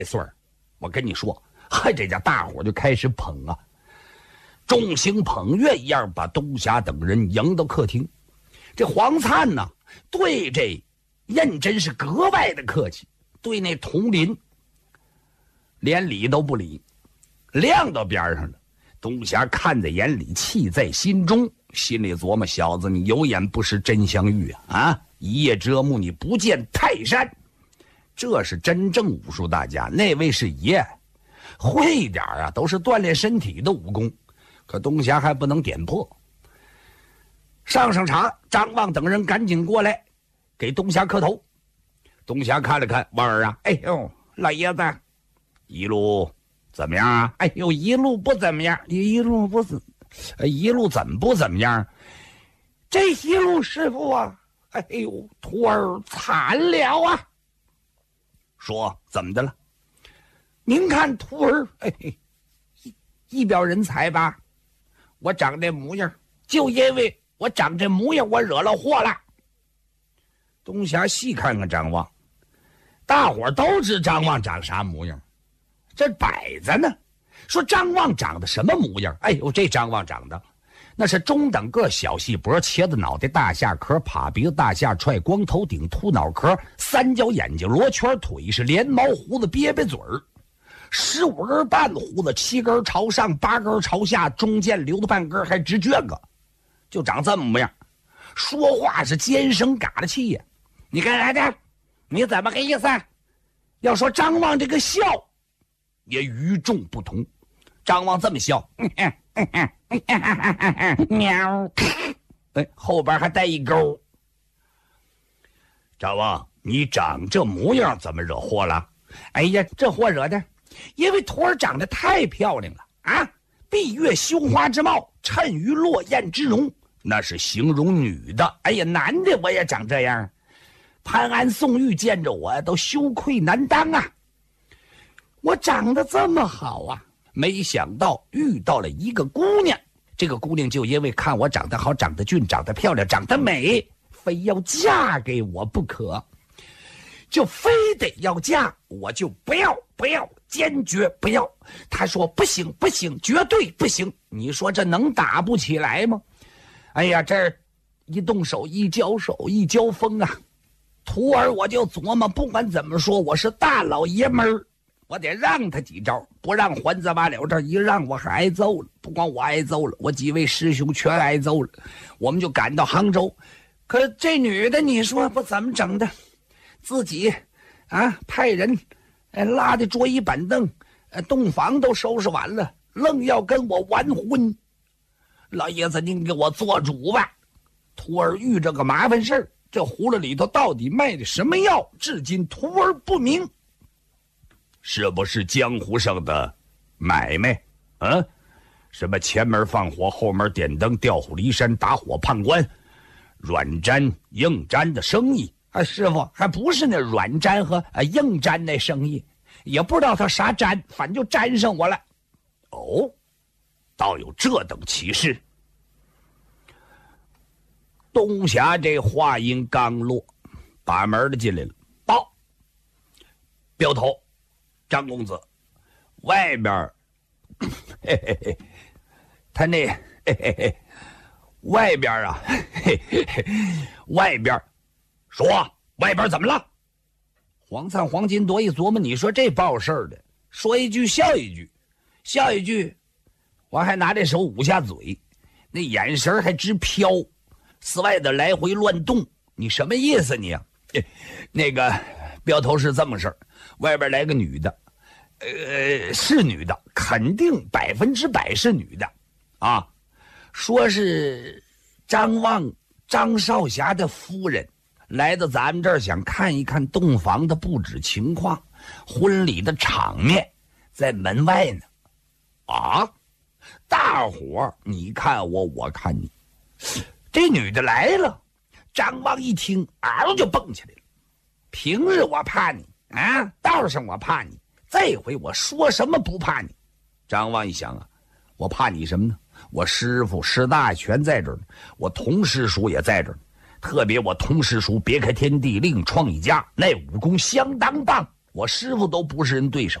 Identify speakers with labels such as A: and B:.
A: 孙儿，我跟你说，嗨，这家大伙就开始捧啊，众星捧月一样把东霞等人迎到客厅。这黄灿呢，对这胤禛是格外的客气，对那佟林连理都不理，晾到边上了。东霞看在眼里，气在心中，心里琢磨：小子，你有眼不识真相玉啊！一叶遮目，你不见泰山。这是真正武术大家，那位是爷，会一点啊，都是锻炼身体的武功。可东霞还不能点破。上茶，张望等人赶紧过来给东霞磕头。东霞看了看望儿啊，哎呦，老爷子，一路怎么样啊？哎呦，一路不怎么样，一路怎么不怎么样？这一路师傅啊，哎呦，徒儿惨了啊！说怎么的了？您看徒儿，哎，一表人才吧？我长这模样，就因为我长这模样，我惹了祸了。东霞细看看张望，大伙都知张望长啥模样，这摆着呢。说张望长得什么模样？哎呦，这张望长得那是中等个小细脖，茄子脑袋，大下壳，趴鼻子，大下踹，光头顶，秃脑壳，三角眼睛，罗圈腿，是连毛胡子，瘪嘴儿，15根半胡子，7根朝上，8根朝下，中间留的半根还直撅个，就长这么模样。说话是尖声嘎的气呀！你干啥的？你怎么个意思？要说张望这个笑也与众不同。张望这么笑，喵，哎，后边还带一勾。张望，你长这模样怎么惹祸了？哎呀，这祸惹的，因为徒儿长得太漂亮了啊！闭月羞花之貌，衬于落雁之容，那是形容女的。哎呀，男的我也长这样，潘安、宋玉见着我都羞愧难当啊！我长得这么好啊！没想到遇到了一个姑娘，这个姑娘就因为看我长得好，长得俊，长得漂亮，长得美，非要嫁给我不可，就非得要嫁，我就不要，坚决不要。她说不行，绝对不行。你说这能打不起来吗？哎呀，这一动手，一交手，一交锋啊！徒儿我就琢磨，不管怎么说，我是大老爷们儿，我得让他几招，不让还则罢了，这一让我还挨揍了。不光我挨揍了，我几位师兄全挨揍了。我们就赶到杭州，可这女的你说不怎么整的，自己啊派人拉的桌椅板凳，洞房都收拾完了，愣要跟我完婚。老爷子您给我做主吧，徒儿遇着个麻烦事儿，这葫芦里头到底卖的什么药，至今徒儿不明。是不是江湖上的买卖？什么前门放火，后门点灯，调虎离山，打火判官，软粘硬粘的生意啊！师傅，还不是那软粘和硬粘那生意，也不知道他啥粘，反正就粘上我了。哦，倒有这等奇事。东霞这话音刚落，把门的进来了，报，镖头张公子，外边他那外边啊，外边说外边怎么了？黄灿、黄金铎一琢磨，你说这报事儿的，说一句笑一句，笑一句，我还拿这手捂下嘴，那眼神还直飘，四外的来回乱动。你什么意思你啊？那个镖头是这么事儿，外边来个女的，是女的，肯定100%是女的啊，说是张少侠的夫人来到咱们这儿，想看一看洞房的布置情况，婚礼的场面在门外呢。啊，大伙儿你看我，我看你，这女的来了，张望一听，嗷就蹦起来了。平日我怕你啊，道上我怕你，这回我说什么不怕你。张望一想啊，我怕你什么呢？我师父师大全在这儿呢，我童师叔也在这儿呢，特别我童师叔别开天地，另创一家，那武功相当棒， 我师傅都不是人对手。